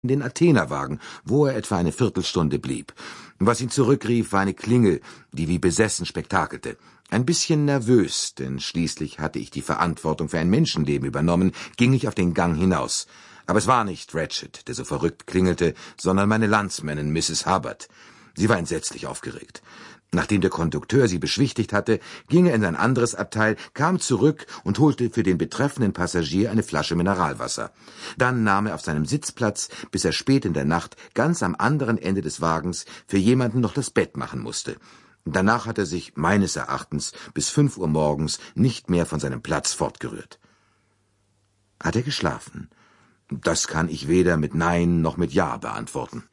in den Athenerwagen, wo er etwa eine Viertelstunde blieb. Was ihn zurückrief, war eine Klingel, die wie besessen spektakelte. Ein bisschen nervös, denn schließlich hatte ich die Verantwortung für ein Menschenleben übernommen, ging ich auf den Gang hinaus. Aber es war nicht Ratchet, der so verrückt klingelte, sondern meine Landsmännin Mrs. Hubbard. Sie war entsetzlich aufgeregt. Nachdem der Kondukteur sie beschwichtigt hatte, ging er in ein anderes Abteil, kam zurück und holte für den betreffenden Passagier eine Flasche Mineralwasser. Dann nahm er auf seinem Sitzplatz, bis er spät in der Nacht ganz am anderen Ende des Wagens für jemanden noch das Bett machen musste. Danach hat er sich, meines Erachtens, bis 5 Uhr morgens nicht mehr von seinem Platz fortgerührt. Hat er geschlafen? Das kann ich weder mit Nein noch mit Ja beantworten.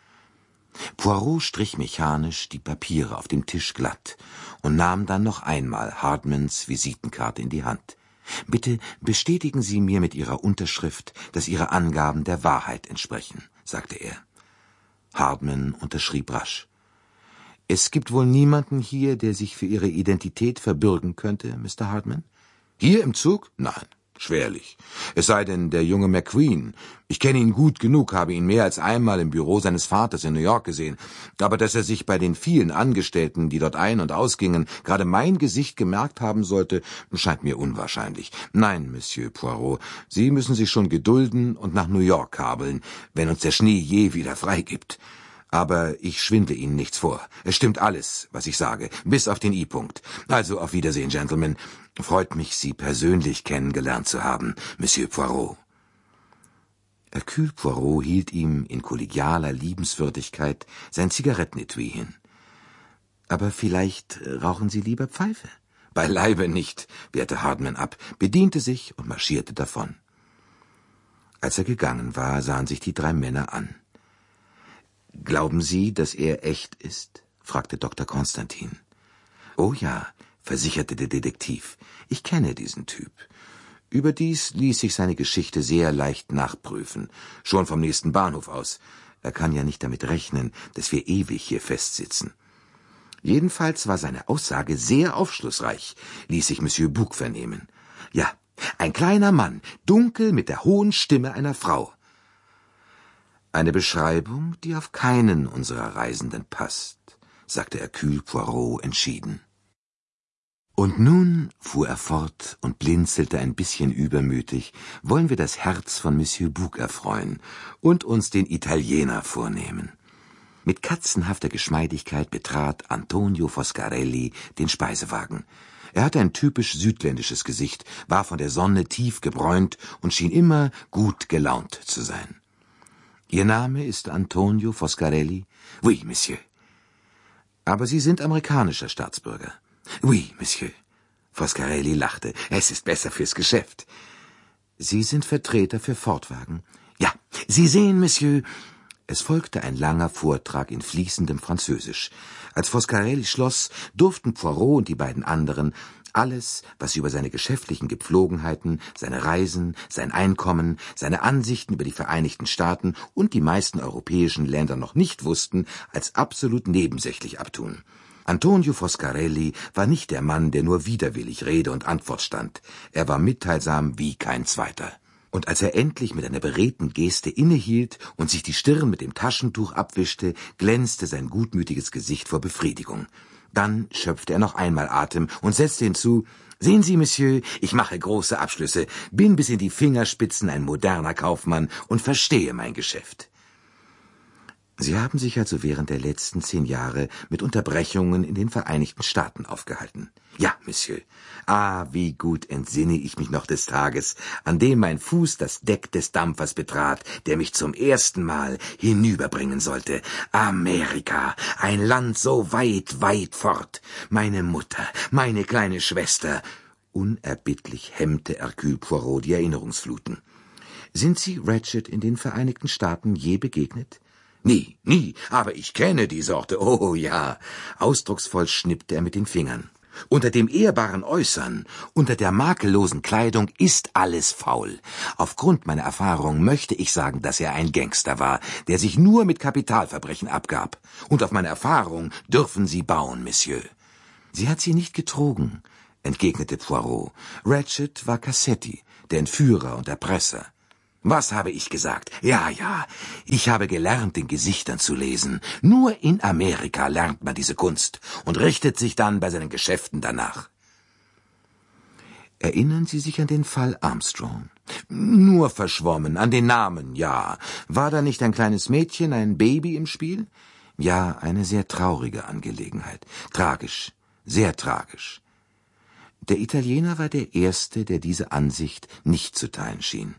Poirot strich mechanisch die Papiere auf dem Tisch glatt und nahm dann noch einmal Hardmans Visitenkarte in die Hand. »Bitte bestätigen Sie mir mit Ihrer Unterschrift, dass Ihre Angaben der Wahrheit entsprechen«, sagte er. Hardman unterschrieb rasch. »Es gibt wohl niemanden hier, der sich für Ihre Identität verbürgen könnte, Mr. Hardman?« »Hier im Zug? Nein. Schwerlich. Es sei denn, der junge McQueen. Ich kenne ihn gut genug, habe ihn mehr als einmal im Büro seines Vaters in New York gesehen. Aber dass er sich bei den vielen Angestellten, die dort ein- und ausgingen, gerade mein Gesicht gemerkt haben sollte, scheint mir unwahrscheinlich. Nein, Monsieur Poirot, Sie müssen sich schon gedulden und nach New York kabeln, wenn uns der Schnee je wieder freigibt. Aber ich schwindle Ihnen nichts vor. Es stimmt alles, was ich sage, bis auf den I-Punkt. Also auf Wiedersehen, Gentlemen. Freut mich, Sie persönlich kennengelernt zu haben, Monsieur Poirot.« Hercule Poirot hielt ihm in kollegialer Liebenswürdigkeit sein Zigarettenetui hin. »Aber vielleicht rauchen Sie lieber Pfeife?« »Beileibe nicht«, wehrte Hardman ab, bediente sich und marschierte davon. Als er gegangen war, sahen sich die 3 Männer an. »Glauben Sie, dass er echt ist?« fragte Dr. Konstantin. »Oh ja«, versicherte der Detektiv, »ich kenne diesen Typ. Überdies ließ sich seine Geschichte sehr leicht nachprüfen, schon vom nächsten Bahnhof aus. Er kann ja nicht damit rechnen, dass wir ewig hier festsitzen. Jedenfalls war seine Aussage sehr aufschlussreich, ließ sich Monsieur Bouc vernehmen. Ja, ein kleiner Mann, dunkel mit der hohen Stimme einer Frau. Eine Beschreibung, die auf keinen unserer Reisenden passt«, sagte Hercule Poirot entschieden. »Und nun«, fuhr er fort und blinzelte ein bisschen übermütig, »wollen wir das Herz von Monsieur Bouc erfreuen und uns den Italiener vornehmen.« Mit katzenhafter Geschmeidigkeit betrat Antonio Foscarelli den Speisewagen. Er hatte ein typisch südländisches Gesicht, war von der Sonne tief gebräunt und schien immer gut gelaunt zu sein. »Ihr Name ist Antonio Foscarelli?« »Oui, Monsieur.« »Aber Sie sind amerikanischer Staatsbürger?« »Oui, Monsieur.« Foscarelli lachte. »Es ist besser fürs Geschäft.« »Sie sind Vertreter für Ford-Wagen?« »Ja, Sie sehen, Monsieur.« Es folgte ein langer Vortrag in fließendem Französisch. Als Foscarelli schloss, durften Poirot und die beiden anderen alles, was sie über seine geschäftlichen Gepflogenheiten, seine Reisen, sein Einkommen, seine Ansichten über die Vereinigten Staaten und die meisten europäischen Länder noch nicht wussten, als absolut nebensächlich abtun. Antonio Foscarelli war nicht der Mann, der nur widerwillig Rede und Antwort stand. Er war mitteilsam wie kein zweiter. Und als er endlich mit einer beredten Geste innehielt und sich die Stirn mit dem Taschentuch abwischte, glänzte sein gutmütiges Gesicht vor Befriedigung. Dann schöpfte er noch einmal Atem und setzte hinzu: »Sehen Sie, Monsieur, ich mache große Abschlüsse, bin bis in die Fingerspitzen ein moderner Kaufmann und verstehe mein Geschäft.« »Sie haben sich also während der letzten 10 Jahre mit Unterbrechungen in den Vereinigten Staaten aufgehalten?« »Ja, Monsieur. Ah, wie gut entsinne ich mich noch des Tages, an dem mein Fuß das Deck des Dampfers betrat, der mich zum ersten Mal hinüberbringen sollte. Amerika, ein Land so weit, weit fort. Meine Mutter, meine kleine Schwester.« Unerbittlich hemmte Hercule Poirot die Erinnerungsfluten. »Sind Sie Ratchet in den Vereinigten Staaten je begegnet?« »Nie, aber ich kenne die Sorte, oh ja.« Ausdrucksvoll schnippte er mit den Fingern. »Unter dem ehrbaren Äußern, unter der makellosen Kleidung ist alles faul. Aufgrund meiner Erfahrung möchte ich sagen, dass er ein Gangster war, der sich nur mit Kapitalverbrechen abgab. Und auf meine Erfahrung dürfen Sie bauen, Monsieur.« »Sie hat Sie nicht getrogen«, entgegnete Poirot. »Ratchet war Cassetti, der Entführer und Erpresser.« Was habe ich gesagt? Ja, ich habe gelernt, in Gesichtern zu lesen. Nur in Amerika lernt man diese Kunst und richtet sich dann bei seinen Geschäften danach. Erinnern Sie sich an den Fall Armstrong? Nur verschwommen, an den Namen, ja. War da nicht ein kleines Mädchen, ein Baby im Spiel? Ja, eine sehr traurige Angelegenheit. Tragisch, sehr tragisch. Der Italiener war der Erste, der diese Ansicht nicht zu teilen schien.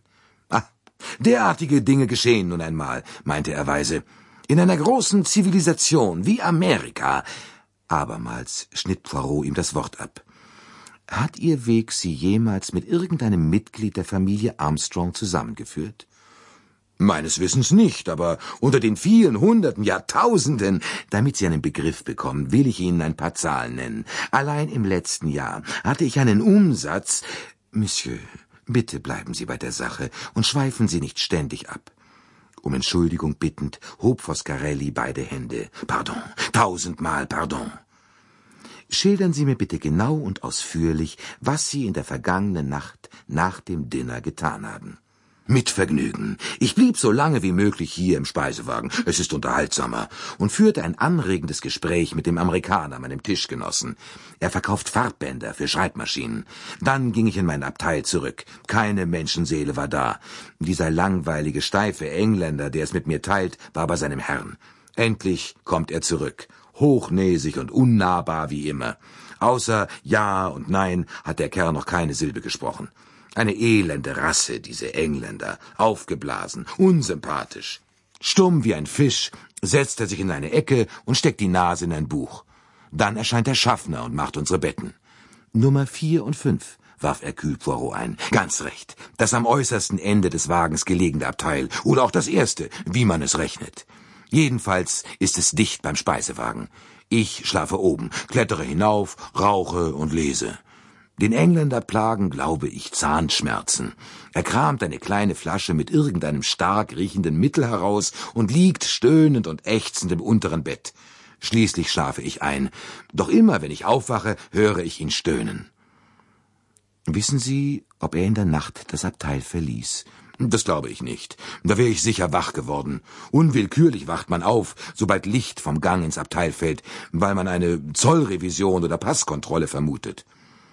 Derartige Dinge geschehen nun einmal, meinte er weise. In einer großen Zivilisation wie Amerika. Abermals schnitt Poirot ihm das Wort ab. Hat Ihr Weg Sie jemals mit irgendeinem Mitglied der Familie Armstrong zusammengeführt? Meines Wissens nicht, aber unter den vielen Hunderten, Jahrtausenden, damit Sie einen Begriff bekommen, will ich Ihnen ein paar Zahlen nennen. Allein im letzten Jahr hatte ich einen Umsatz. Monsieur, bitte bleiben Sie bei der Sache und schweifen Sie nicht ständig ab. Um Entschuldigung bittend hob Foscarelli beide Hände. Pardon, 1000-mal Pardon. Schildern Sie mir bitte genau und ausführlich, was Sie in der vergangenen Nacht nach dem Dinner getan haben. Mit Vergnügen. Ich blieb so lange wie möglich hier im Speisewagen, es ist unterhaltsamer, und führte ein anregendes Gespräch mit dem Amerikaner, meinem Tischgenossen. Er verkauft Farbbänder für Schreibmaschinen. Dann ging ich in mein Abteil zurück. Keine Menschenseele war da. Dieser langweilige, steife Engländer, der es mit mir teilt, war bei seinem Herrn. Endlich kommt er zurück, hochnäsig und unnahbar wie immer. Außer Ja und Nein hat der Kerl noch keine Silbe gesprochen. Eine elende Rasse, diese Engländer, aufgeblasen, unsympathisch. Stumm wie ein Fisch setzt er sich in eine Ecke und steckt die Nase in ein Buch. Dann erscheint der Schaffner und macht unsere Betten. Nummer 4 und 5, warf er kühl Poirot ein. Ganz recht, das am äußersten Ende des Wagens gelegene Abteil, oder auch das erste, wie man es rechnet. Jedenfalls ist es dicht beim Speisewagen. Ich schlafe oben, klettere hinauf, rauche und lese. Den Engländer plagen, glaube ich, Zahnschmerzen. Er kramt eine kleine Flasche mit irgendeinem stark riechenden Mittel heraus und liegt stöhnend und ächzend im unteren Bett. Schließlich schlafe ich ein. Doch immer, wenn ich aufwache, höre ich ihn stöhnen. Wissen Sie, ob er in der Nacht das Abteil verließ? Das glaube ich nicht. Da wäre ich sicher wach geworden. Unwillkürlich wacht man auf, sobald Licht vom Gang ins Abteil fällt, weil man eine Zollrevision oder Passkontrolle vermutet.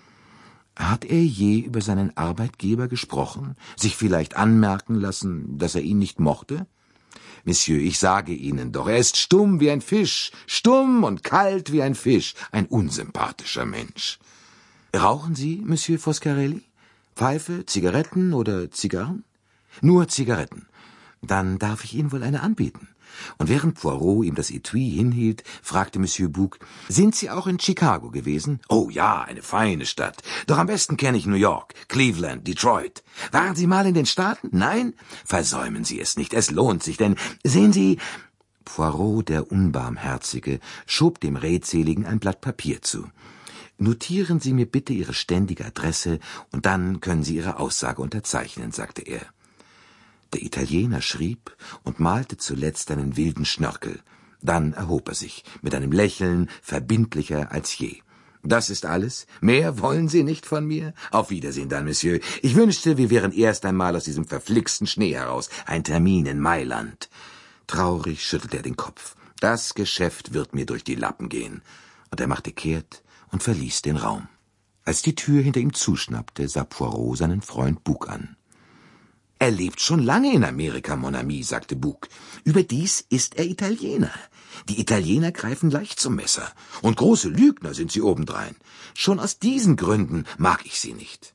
Hat er je über seinen Arbeitgeber gesprochen, sich vielleicht anmerken lassen, dass er ihn nicht mochte? Monsieur, ich sage Ihnen doch, er ist stumm wie ein Fisch, stumm und kalt wie ein Fisch, ein unsympathischer Mensch. Rauchen Sie, Monsieur Foscarelli? Pfeife, Zigaretten oder Zigarren? Nur Zigaretten. Dann darf ich Ihnen wohl eine anbieten. Und während Poirot ihm das Etui hinhielt, fragte Monsieur Bouc, »Sind Sie auch in Chicago gewesen?« »Oh ja, eine feine Stadt. Doch am besten kenne ich New York, Cleveland, Detroit. Waren Sie mal in den Staaten? Nein? Versäumen Sie es nicht, es lohnt sich, denn, sehen Sie...« Poirot, der Unbarmherzige, schob dem Redseligen ein Blatt Papier zu. »Notieren Sie mir bitte Ihre ständige Adresse, und dann können Sie Ihre Aussage unterzeichnen«, sagte er. Der Italiener schrieb und malte zuletzt einen wilden Schnörkel. Dann erhob er sich, mit einem Lächeln verbindlicher als je. »Das ist alles? Mehr wollen Sie nicht von mir? Auf Wiedersehen dann, Monsieur. Ich wünschte, wir wären erst einmal aus diesem verflixten Schnee heraus. Ein Termin in Mailand.« Traurig schüttelte er den Kopf. »Das Geschäft wird mir durch die Lappen gehen.« Und er machte kehrt und verließ den Raum. Als die Tür hinter ihm zuschnappte, sah Poirot seinen Freund Bouc an. »Er lebt schon lange in Amerika, mon ami«, sagte Bouc. »Überdies ist er Italiener. Die Italiener greifen leicht zum Messer. Und große Lügner sind sie obendrein. Schon aus diesen Gründen mag ich sie nicht.«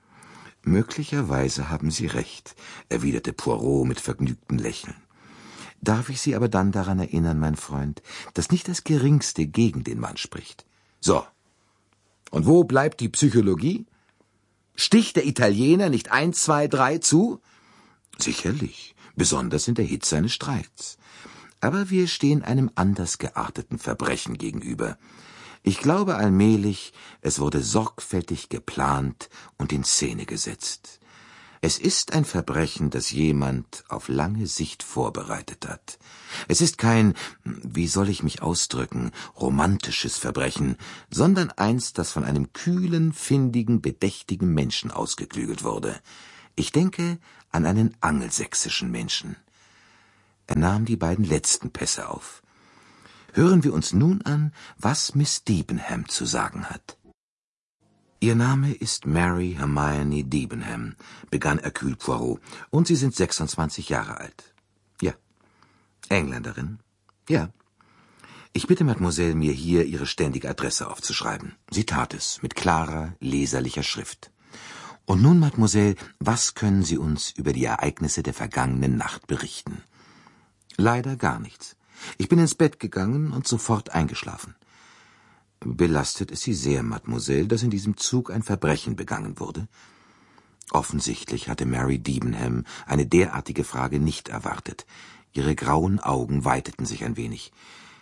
»Möglicherweise haben Sie recht«, erwiderte Poirot mit vergnügtem Lächeln. »Darf ich Sie aber dann daran erinnern, mein Freund, dass nicht das Geringste gegen den Mann spricht?« »So. Und wo bleibt die Psychologie? Sticht der Italiener nicht 1, 2, 3 zu?« »Sicherlich, besonders in der Hitze eines Streits. Aber wir stehen einem anders gearteten Verbrechen gegenüber. Ich glaube allmählich, es wurde sorgfältig geplant und in Szene gesetzt. Es ist ein Verbrechen, das jemand auf lange Sicht vorbereitet hat. Es ist kein, wie soll ich mich ausdrücken, romantisches Verbrechen, sondern eins, das von einem kühlen, findigen, bedächtigen Menschen ausgeklügelt wurde. Ich denke an einen angelsächsischen Menschen. Er nahm die beiden letzten Pässe auf. Hören wir uns nun an, was Miss Debenham zu sagen hat. »Ihr Name ist Mary Hermione Debenham«, begann Hercule Poirot, »und Sie sind 26 Jahre alt.« »Ja.« »Engländerin?« »Ja.« »Ich bitte Mademoiselle, mir hier Ihre ständige Adresse aufzuschreiben.« Sie tat es, mit klarer, leserlicher Schrift. »Und nun, Mademoiselle, was können Sie uns über die Ereignisse der vergangenen Nacht berichten?« »Leider gar nichts. Ich bin ins Bett gegangen und sofort eingeschlafen.« »Belastet es Sie sehr, Mademoiselle, dass in diesem Zug ein Verbrechen begangen wurde?« Offensichtlich hatte Mary Debenham eine derartige Frage nicht erwartet. Ihre grauen Augen weiteten sich ein wenig.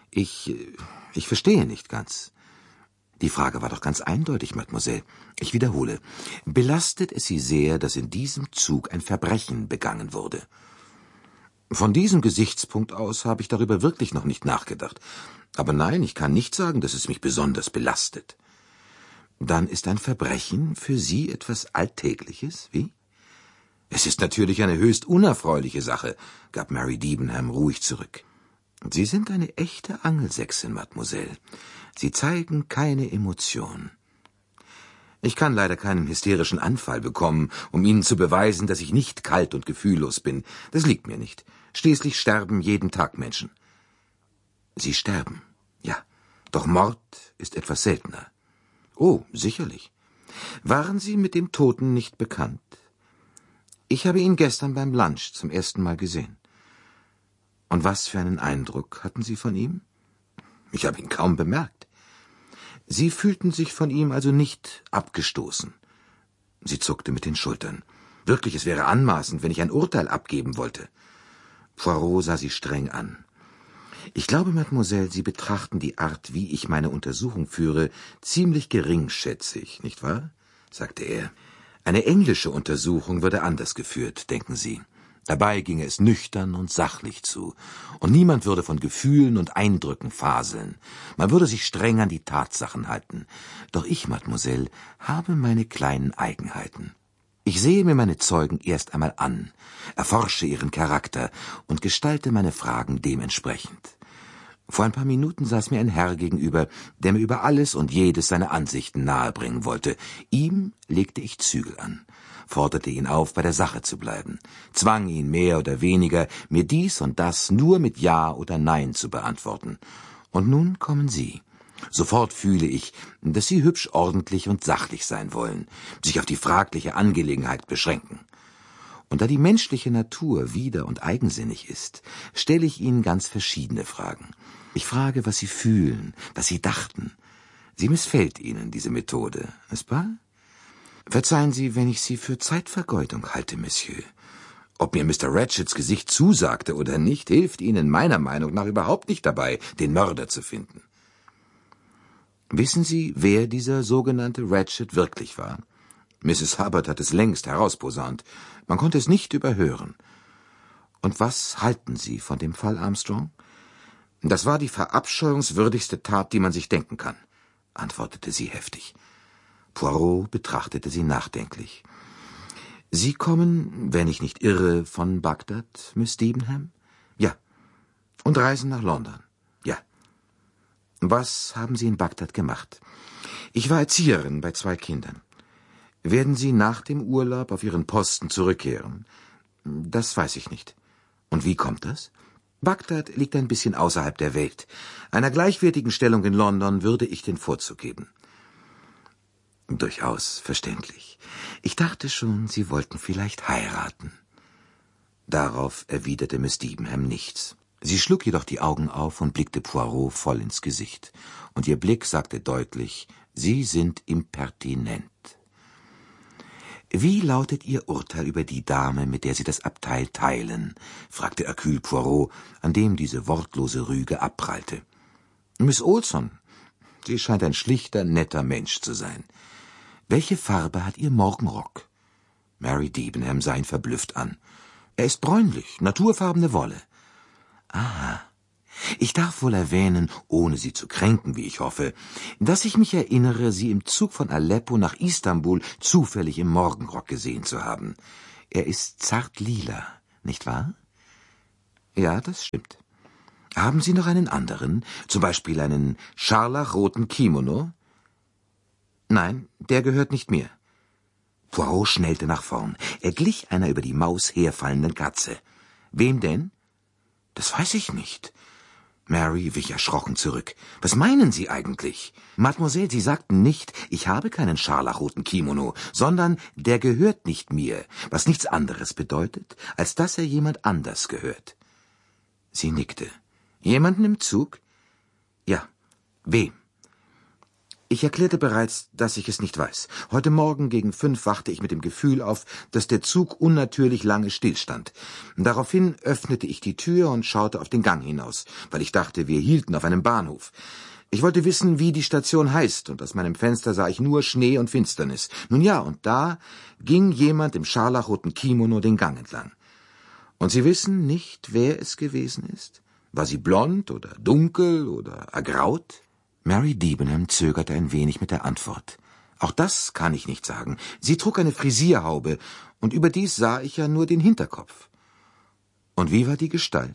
Ich verstehe nicht ganz.« »Die Frage war doch ganz eindeutig, Mademoiselle. Ich wiederhole. Belastet es Sie sehr, dass in diesem Zug ein Verbrechen begangen wurde?« »Von diesem Gesichtspunkt aus habe ich darüber wirklich noch nicht nachgedacht. Aber nein, ich kann nicht sagen, dass es mich besonders belastet.« »Dann ist ein Verbrechen für Sie etwas Alltägliches, wie?« »Es ist natürlich eine höchst unerfreuliche Sache«, gab Mary Debenham ruhig zurück. »Sie sind eine echte Angelsächsin, Mademoiselle. Sie zeigen keine Emotion.« »Ich kann leider keinen hysterischen Anfall bekommen, um Ihnen zu beweisen, dass ich nicht kalt und gefühllos bin. Das liegt mir nicht. Schließlich sterben jeden Tag Menschen.« »Sie sterben, ja. Doch Mord ist etwas seltener.« »Oh, sicherlich. Waren Sie mit dem Toten nicht bekannt?« »Ich habe ihn gestern beim Lunch zum ersten Mal gesehen.« »Und was für einen Eindruck hatten Sie von ihm?« »Ich habe ihn kaum bemerkt.« »Sie fühlten sich von ihm also nicht abgestoßen?« Sie zuckte mit den Schultern. »Wirklich, es wäre anmaßend, wenn ich ein Urteil abgeben wollte.« Poirot sah sie streng an. »Ich glaube, Mademoiselle, Sie betrachten die Art, wie ich meine Untersuchung führe, ziemlich geringschätzig, nicht wahr?« sagte er. »Eine englische Untersuchung würde anders geführt, denken Sie. Dabei ginge es nüchtern und sachlich zu, und niemand würde von Gefühlen und Eindrücken faseln. Man würde sich streng an die Tatsachen halten. Doch ich, Mademoiselle, habe meine kleinen Eigenheiten. Ich sehe mir meine Zeugen erst einmal an, erforsche ihren Charakter und gestalte meine Fragen dementsprechend. Vor ein paar Minuten saß mir ein Herr gegenüber, der mir über alles und jedes seine Ansichten nahebringen wollte. Ihm legte ich Zügel an, forderte ihn auf, bei der Sache zu bleiben, zwang ihn mehr oder weniger, mir dies und das nur mit Ja oder Nein zu beantworten. Und nun kommen Sie. Sofort fühle ich, dass Sie hübsch ordentlich und sachlich sein wollen, sich auf die fragliche Angelegenheit beschränken. Und da die menschliche Natur wieder und eigensinnig ist, stelle ich Ihnen ganz verschiedene Fragen. Ich frage, was Sie fühlen, was Sie dachten. Sie missfällt Ihnen diese Methode, n'est-ce pas? Verzeihen Sie, wenn ich Sie für Zeitvergeudung halte, Monsieur. Ob mir Mr. Ratchets Gesicht zusagte oder nicht, hilft Ihnen meiner Meinung nach überhaupt nicht dabei, den Mörder zu finden. Wissen Sie, wer dieser sogenannte Ratchet wirklich war? Mrs. Hubbard hat es längst herausposaunt. Man konnte es nicht überhören. Und was halten Sie von dem Fall Armstrong? Das war die verabscheuungswürdigste Tat, die man sich denken kann, antwortete sie heftig. Poirot betrachtete sie nachdenklich. Sie kommen, wenn ich nicht irre, von Bagdad, Miss Debenham? Ja. Und reisen nach London? Ja. Was haben Sie in Bagdad gemacht? Ich war Erzieherin bei 2 Kindern. Werden Sie nach dem Urlaub auf Ihren Posten zurückkehren? Das weiß ich nicht. Und wie kommt das? Bagdad liegt ein bisschen außerhalb der Welt. Einer gleichwertigen Stellung in London würde ich den Vorzug geben. Durchaus verständlich. Ich dachte schon, Sie wollten vielleicht heiraten. Darauf erwiderte Miss Debenham nichts. Sie schlug jedoch die Augen auf und blickte Poirot voll ins Gesicht. Und ihr Blick sagte deutlich, Sie sind impertinent. »Wie lautet Ihr Urteil über die Dame, mit der Sie das Abteil teilen?« fragte Hercule Poirot, an dem diese wortlose Rüge abprallte. »Miss Olson. Sie scheint ein schlichter, netter Mensch zu sein.« »Welche Farbe hat Ihr Morgenrock?« Mary Debenham sah ihn verblüfft an. »Er ist bräunlich, naturfarbene Wolle.« »Ah, ich darf wohl erwähnen, ohne Sie zu kränken, wie ich hoffe, dass ich mich erinnere, Sie im Zug von Aleppo nach Istanbul zufällig im Morgenrock gesehen zu haben. Er ist zart lila, nicht wahr? Ja, das stimmt. Haben Sie noch einen anderen, zum Beispiel einen scharlachroten Kimono? Nein, der gehört nicht mir. Poirot schnellte nach vorn. Er glich einer über die Maus herfallenden Katze. Wem denn? Das weiß ich nicht. Mary wich erschrocken zurück. Was meinen Sie eigentlich? Mademoiselle, Sie sagten nicht, ich habe keinen scharlachroten Kimono, sondern der gehört nicht mir, was nichts anderes bedeutet, als dass er jemand anders gehört. Sie nickte. Jemanden im Zug? Ja. Wem? Ich erklärte bereits, dass ich es nicht weiß. Heute Morgen gegen 5 wachte ich mit dem Gefühl auf, dass der Zug unnatürlich lange stillstand. Daraufhin öffnete ich die Tür und schaute auf den Gang hinaus, weil ich dachte, wir hielten auf einem Bahnhof. Ich wollte wissen, wie die Station heißt, und aus meinem Fenster sah ich nur Schnee und Finsternis. Nun ja, und da ging jemand im scharlachroten Kimono den Gang entlang. Und Sie wissen nicht, wer es gewesen ist? War sie blond oder dunkel oder ergraut? Mary Debenham zögerte ein wenig mit der Antwort. Auch das kann ich nicht sagen. Sie trug eine Frisierhaube, und überdies sah ich ja nur den Hinterkopf. Und wie war die Gestalt?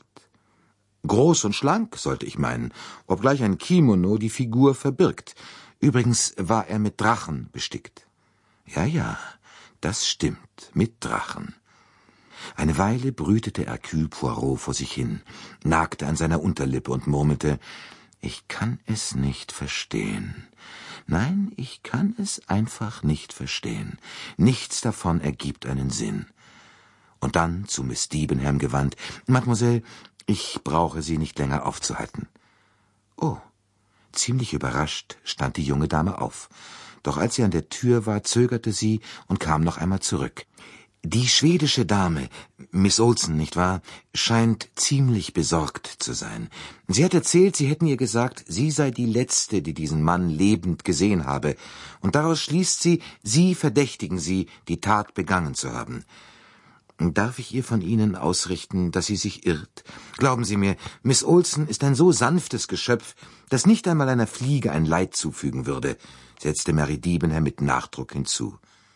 Groß und schlank, sollte ich meinen, obgleich ein Kimono die Figur verbirgt. Übrigens war er mit Drachen bestickt. Ja, das stimmt, mit Drachen. Eine Weile brütete Hercule Poirot vor sich hin, nagte an seiner Unterlippe und murmelte: Ich kann es nicht verstehen. Nein, ich kann es einfach nicht verstehen. Nichts davon ergibt einen Sinn. Und dann zu Miss Debenham gewandt: Mademoiselle, ich brauche Sie nicht länger aufzuhalten. Oh, ziemlich überrascht stand die junge Dame auf. Doch als sie an der Tür war, zögerte sie und kam noch einmal zurück. Die schwedische Dame, Miss Olsen, nicht wahr, scheint ziemlich besorgt zu sein. Sie hat erzählt, Sie hätten ihr gesagt, sie sei die Letzte, die diesen Mann lebend gesehen habe. Und daraus schließt sie, Sie verdächtigen sie, die Tat begangen zu haben. Darf ich ihr von Ihnen ausrichten, dass sie sich irrt? Glauben Sie mir, Miss Olsen ist ein so sanftes Geschöpf, das nicht einmal einer Fliege ein Leid zufügen würde, setzte Mary Debenham mit Nachdruck hinzu.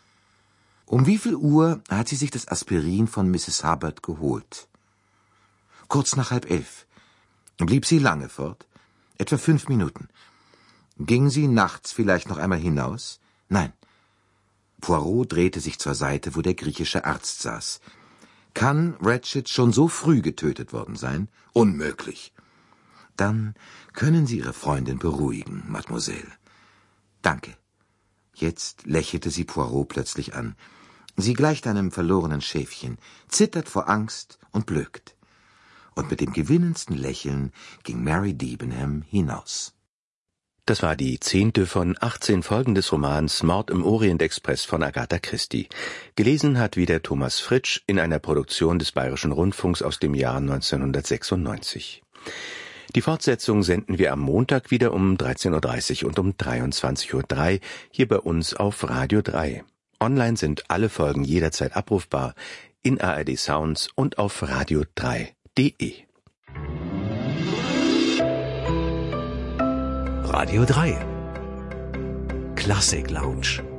Um wie viel Uhr hat sie sich das Aspirin von Mrs. Hubbard geholt? Kurz nach 10:30. Blieb sie lange fort? Etwa 5 Minuten. Ging sie nachts vielleicht noch einmal hinaus? Nein. Poirot drehte sich zur Seite, wo der griechische Arzt saß. Kann Ratchet schon so früh getötet worden sein? Unmöglich. Dann können Sie Ihre Freundin beruhigen, Mademoiselle. Danke. Jetzt lächelte sie Poirot plötzlich an. Sie gleicht einem verlorenen Schäfchen, zittert vor Angst und blökt. Und mit dem gewinnendsten Lächeln ging Mary Debenham hinaus. Das war die 10. von 18 Folgen des Romans Mord im Orient-Express von Agatha Christie. Gelesen hat wieder Thomas Fritsch in einer Produktion des Bayerischen Rundfunks aus dem Jahr 1996. Die Fortsetzung senden wir am Montag wieder um 13:30 Uhr und um 23:03 Uhr hier bei uns auf Radio 3. Online sind alle Folgen jederzeit abrufbar in ARD Sounds und auf radio3.de. Radio 3 Klassik Lounge.